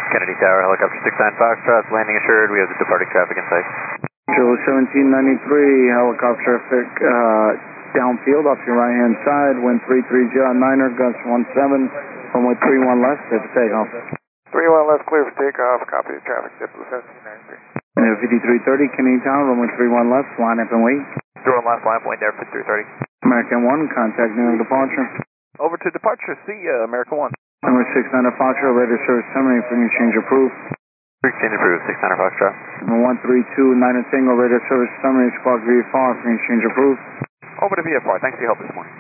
Kennedy Tower, helicopter 69 Foxtrot, landing assured. We have the departing traffic in sight. Kilo 1793, helicopter traffic downfield off your right hand side, wind 330 on 9er, gust 17, runway 31 left, clear for takeoff. 31 left, clear for takeoff, copy the traffic, JetBlue 1793. And 5330, Kennedy Tower, runway 31 left, line up and wait. 31 left, line up, wind there for 330. American 1, contact new departure. Over to departure, see ya, American 1. Number 69 Foxtrot, radar service summary, frequency change approved. Frequency change approved, 69 Foxtrot. Number 132, 9 Tango, radar service summary, squawk VFR, frequency change approved. Over to VFR, thanks for your help this morning.